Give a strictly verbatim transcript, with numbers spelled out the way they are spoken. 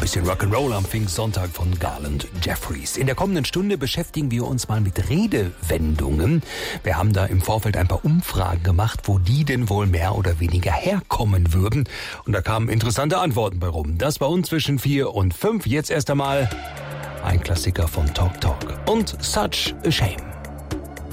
Bisschen Rock'n'Roll am Pfingstsonntag von Garland Jeffries. In der kommenden Stunde beschäftigen wir uns mal mit Redewendungen. Wir haben da im Vorfeld ein paar Umfragen gemacht, wo die denn wohl mehr oder weniger herkommen würden. Und da kamen interessante Antworten bei rum. Das bei uns zwischen vier und fünf. Jetzt erst einmal ein Klassiker von Talk Talk und Such a Shame.